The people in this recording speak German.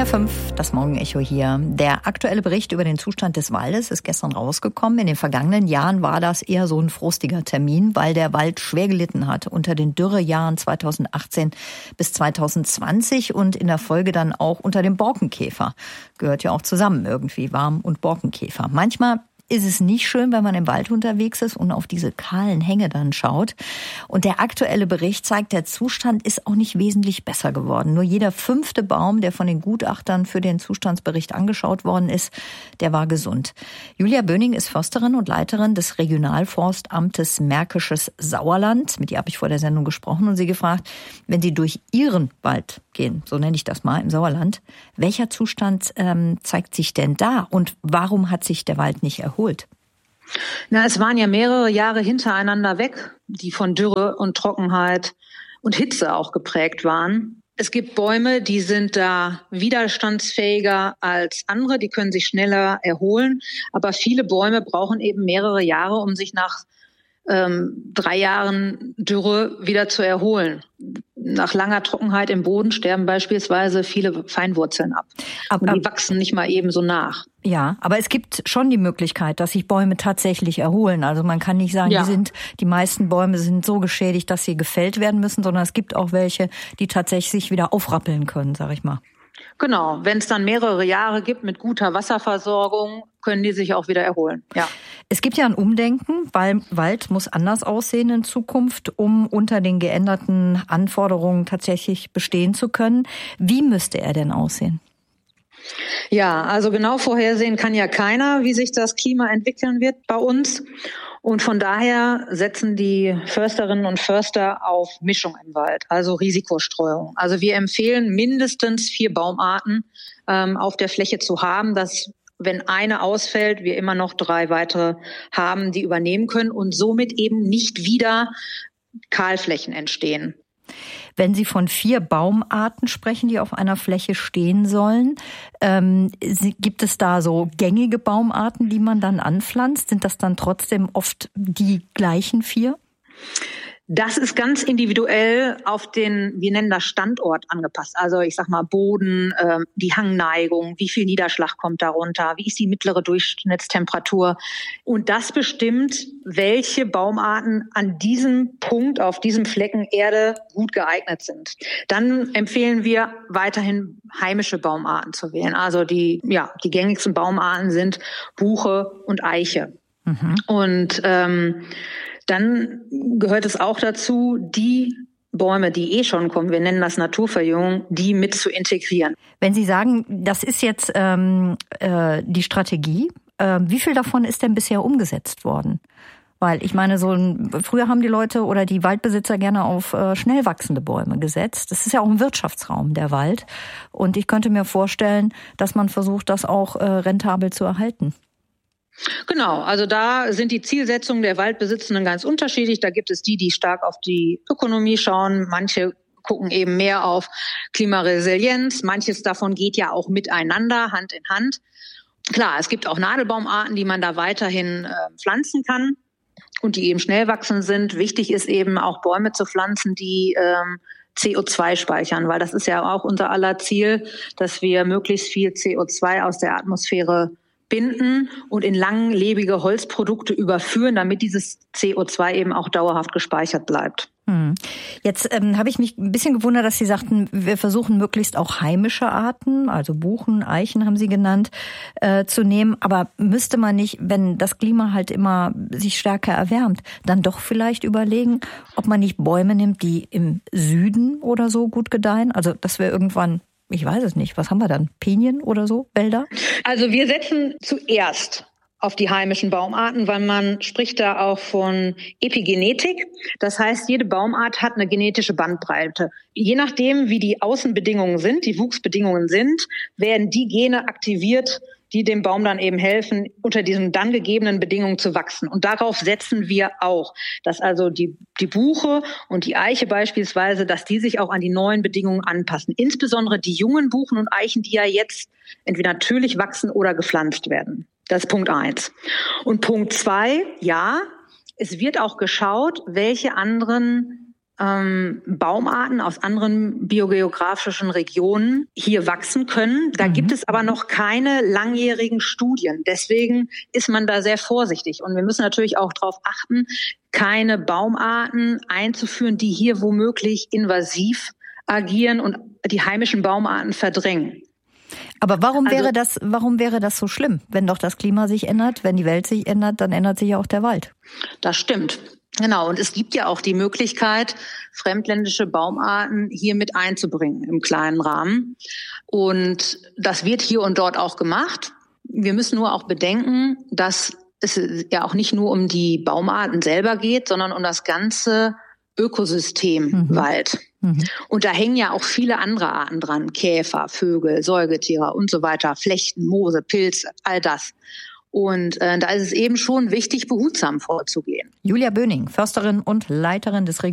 5, das Morgenecho hier. Der aktuelle Bericht über den Zustand des Waldes ist gestern rausgekommen. In den vergangenen Jahren war das eher so ein frustiger Termin, weil der Wald schwer gelitten hat unter den Dürrejahren 2018 bis 2020 und in der Folge dann auch unter dem Borkenkäfer. Gehört ja auch zusammen irgendwie, Warm- und Borkenkäfer. Manchmal ist es nicht schön, wenn man im Wald unterwegs ist und auf diese kahlen Hänge dann schaut. Und der aktuelle Bericht zeigt, der Zustand ist auch nicht wesentlich besser geworden. Nur jeder 5. Baum, der von den Gutachtern für den Zustandsbericht angeschaut worden ist, der war gesund. Julia Böning ist Försterin und Leiterin des Regionalforstamtes Märkisches Sauerland. Mit ihr habe ich vor der Sendung gesprochen und sie gefragt, wenn Sie durch Ihren Wald gehen, so nenne ich das mal, im Sauerland, welcher Zustand zeigt sich denn da und warum hat sich der Wald nicht erholt? Na, es waren ja mehrere Jahre hintereinander weg, die von Dürre und Trockenheit und Hitze auch geprägt waren. Es gibt Bäume, die sind da widerstandsfähiger als andere, die können sich schneller erholen. Aber viele Bäume brauchen eben mehrere Jahre, um sich nach 3 Jahren Dürre wieder zu erholen. Nach langer Trockenheit im Boden sterben beispielsweise viele Feinwurzeln ab. Und die wachsen nicht mal eben so nach. Ja, aber es gibt schon die Möglichkeit, dass sich Bäume tatsächlich erholen. Also man kann nicht sagen, die meisten Bäume sind so geschädigt, dass sie gefällt werden müssen, sondern es gibt auch welche, die tatsächlich sich wieder aufrappeln können, sag ich mal. Genau, wenn es dann mehrere Jahre gibt mit guter Wasserversorgung, können die sich auch wieder erholen. Ja. Es gibt ja ein Umdenken, weil Wald muss anders aussehen in Zukunft, um unter den geänderten Anforderungen tatsächlich bestehen zu können. Wie müsste er denn aussehen? Ja, also genau vorhersehen kann ja keiner, wie sich das Klima entwickeln wird bei uns. Und von daher setzen die Försterinnen und Förster auf Mischung im Wald, also Risikostreuung. Also wir empfehlen mindestens 4 Baumarten auf der Fläche zu haben, dass wenn eine ausfällt, wir immer noch 3 weitere haben, die übernehmen können und somit eben nicht wieder Kahlflächen entstehen. Wenn Sie von 4 Baumarten sprechen, die auf einer Fläche stehen sollen, gibt es da so gängige Baumarten, die man dann anpflanzt? Sind das dann trotzdem oft die gleichen 4? Das ist ganz individuell auf den, wir nennen das Standort angepasst. Also ich sag mal Boden, die Hangneigung, wie viel Niederschlag kommt darunter, wie ist die mittlere Durchschnittstemperatur. Und das bestimmt, welche Baumarten an diesem Punkt, auf diesem Flecken Erde gut geeignet sind. Dann empfehlen wir weiterhin heimische Baumarten zu wählen. Also die gängigsten Baumarten sind Buche und Eiche. Mhm. Und dann gehört es auch dazu, die Bäume, die schon kommen, wir nennen das Naturverjüngung, die mit zu integrieren. Wenn Sie sagen, das ist jetzt die Strategie, wie viel davon ist denn bisher umgesetzt worden? Weil ich meine, früher haben die Leute oder die Waldbesitzer gerne auf schnell wachsende Bäume gesetzt. Das ist ja auch ein Wirtschaftsraum, der Wald. Und ich könnte mir vorstellen, dass man versucht, das auch rentabel zu erhalten. Genau, also da sind die Zielsetzungen der Waldbesitzenden ganz unterschiedlich. Da gibt es die stark auf die Ökonomie schauen. Manche gucken eben mehr auf Klimaresilienz. Manches davon geht ja auch miteinander, Hand in Hand. Klar, es gibt auch Nadelbaumarten, die man da weiterhin pflanzen kann und die eben schnell wachsend sind. Wichtig ist eben auch Bäume zu pflanzen, die CO2 speichern, weil das ist ja auch unser aller Ziel, dass wir möglichst viel CO2 aus der Atmosphäre binden und in langlebige Holzprodukte überführen, damit dieses CO2 eben auch dauerhaft gespeichert bleibt. Jetzt habe ich mich ein bisschen gewundert, dass Sie sagten, wir versuchen möglichst auch heimische Arten, also Buchen, Eichen haben Sie genannt, zu nehmen. Aber müsste man nicht, wenn das Klima halt immer sich stärker erwärmt, dann doch vielleicht überlegen, ob man nicht Bäume nimmt, die im Süden oder so gut gedeihen? Also dass wir irgendwann, ich weiß es nicht, was haben wir dann? Pinien oder so, Wälder? Also wir setzen zuerst auf die heimischen Baumarten, weil man spricht da auch von Epigenetik. Das heißt, jede Baumart hat eine genetische Bandbreite. Je nachdem, wie die Außenbedingungen sind, die Wuchsbedingungen sind, werden die Gene aktiviert, die dem Baum dann eben helfen, unter diesen dann gegebenen Bedingungen zu wachsen. Und darauf setzen wir auch, dass also die Buche und die Eiche beispielsweise, dass die sich auch an die neuen Bedingungen anpassen. Insbesondere die jungen Buchen und Eichen, die ja jetzt entweder natürlich wachsen oder gepflanzt werden. Das ist Punkt 1. Und Punkt 2, ja, es wird auch geschaut, welche anderen Baumarten aus anderen biogeografischen Regionen hier wachsen können. Da gibt es aber noch keine langjährigen Studien. Deswegen ist man da sehr vorsichtig. Und wir müssen natürlich auch darauf achten, keine Baumarten einzuführen, die hier womöglich invasiv agieren und die heimischen Baumarten verdrängen. Aber warum wäre das so schlimm? Wenn doch das Klima sich ändert, wenn die Welt sich ändert, dann ändert sich ja auch der Wald. Das stimmt. Genau. Und es gibt ja auch die Möglichkeit, fremdländische Baumarten hier mit einzubringen im kleinen Rahmen. Und das wird hier und dort auch gemacht. Wir müssen nur auch bedenken, dass es ja auch nicht nur um die Baumarten selber geht, sondern um das ganze Ökosystem Wald. Und da hängen ja auch viele andere Arten dran. Käfer, Vögel, Säugetiere und so weiter, Flechten, Moose, Pilze, all das. Und da ist es eben schon wichtig, behutsam vorzugehen. Julia Böning, Försterin und Leiterin des